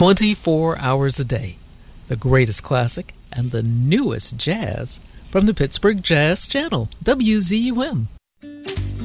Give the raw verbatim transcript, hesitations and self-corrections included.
twenty-four hours a day. The greatest classic and the newest jazz from the Pittsburgh Jazz Channel, W Z U M.